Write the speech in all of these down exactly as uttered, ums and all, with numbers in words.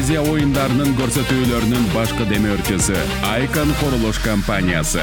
Азия оюндарынын көрсөтүүлөрүнүн башкы демөөрчүсү Айкан курулуш компаниясы.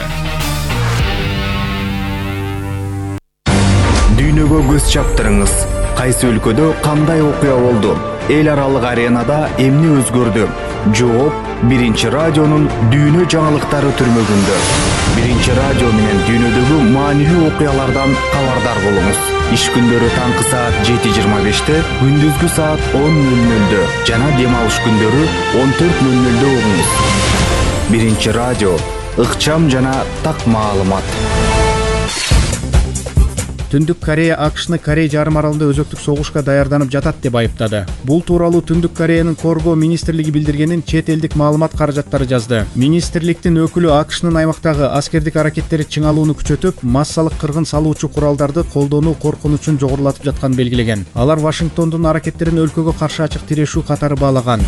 Дүйнөгө көз чаптырыңыз. Кайсы өлкөдө кандай окуя болду? Эл аралык аренада эмне өзгөрдү? Жооп Биринчи радионун дүйнө жаңылыктары түрмөгүндө. Биринчи радио менен дүйнөдөгү маанилүү окуялардан кабардар болуңуз. Иш күндөрү таңкы саат жети жыйырма беште, күндүзгү саат он нөл нөлдө жана дем алыш күндөрү он төрт нөл нөлдө угуңуз. Биринчи радио, ыкчам жана так маалымат. Түндүк Корея АКШны Корей жарым аралында өзөктүк согушка даярданып жатат деп айыптады. Бул тууралуу Түндүк Кореянын Коргоо министрлиги билдиргенин чет элдик маалымат каражаттары жазды. Министрликтин өкүлү АКШнын аймактагы аскердик аракеттери чыңалууну күчөтүп, массалык кыргын салуучу куралдарды колдонуу коркунучун жогорулатып жатканын белгилеген. Алар Вашингтондун аракеттерин өлкөгө каршы ачык тирешүү катары баалаган.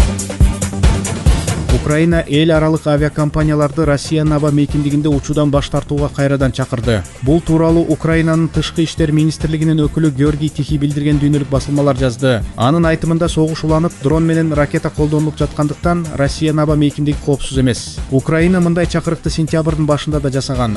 Украина эл аралык авиакомпанияларды Россиянын аба мейкиндигинде учуудан баш тартууга кайрадан чакырды. Бул тууралуу Украинанын тышкы иштер министрлигинин өкүлү Георгий Тихий билдирген дүйнөлүк басылмалар жазды. Анын айтымында согуш уланып, дрон менен ракета колдонулуп жаткандыктан Россиянын аба мейкиндиги коопсуз эмес. Украина мындай чакырыкты сентябрдын башында да жасаган.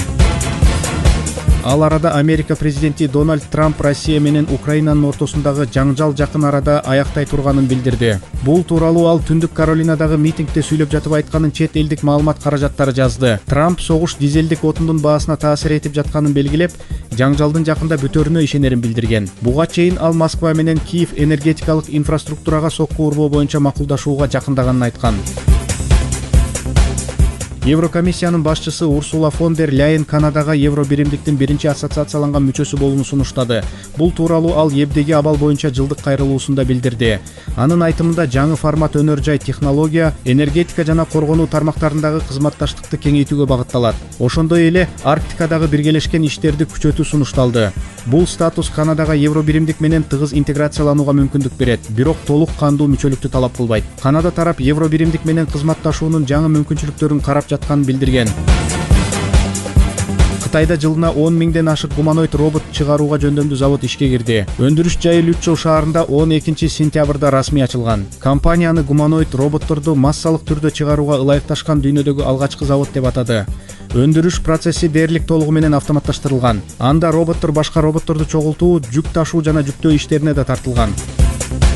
Ал арада Америка президенти Дональд Трамп Россия менен Украинанын ортосундагы жаңжал жакын арада аяктай турганын билдирди. Бул тууралуу ал Түндүк Каролинадагы митингде сүйлөп жатып айтканын чет элдик маалымат каражаттары жазды. Трамп согуш дизелдик отундун баасына таасир этип жатканын белгилеп, жаңжалдын жакында бүтөрүнө ишенерин билдирген. Буга чейин ал Москва менен Киев энергетикалык инфраструктурага сокку урбоо боюнча макулдашууга жакындаганын айткан. Еврокомиссиянын башчысы Урсула фон дер Ляйен Канадага Евро биримдиктин биринчи ассоциацияланган мүчөсү болууну сунуштады. Бул тууралуу ал Ебдеги абал боюнча жылдык кайрылуусунда билдирди. Анын айтымында жаңы формат өнөр жай технология, энергетика жана коргонуу тармактарындагы кызматташтыкты кеңейтүүгө багытталат. Ошондой эле Арктикадагы биргелешкен иштерди күчөтүү сунушталды. Бул статус Канадага Евро биримдик менен тыгыз интеграцияланууга мүмкүндүк берет, бирок толук кандуу мүчөлүктү талап кылбайт. Канада тарап Евро биримдик менен кызматташуунун жаңы мүмкүнчүлүктөрүн карап жатканын билдирген. Кытайда жылына он миңден ашык гуманоид робот чыгарууга жөндөмдүү завод ишке кирди. Өндүрүш жайы Лючжоу шаарында он экинчи сентябрда расмий ачылган. Компанияны гуманоид роботторду массалык түрдө чыгарууга ылайыкташкан дүйнөдөгү алгачкы завод деп атады. Өндүрүш процесси дээрлик толугу менен автоматташтырылган. Анда роботтор башка роботторду чогултуу, жүк ташуу жана жүктөө иштерине да тартылган.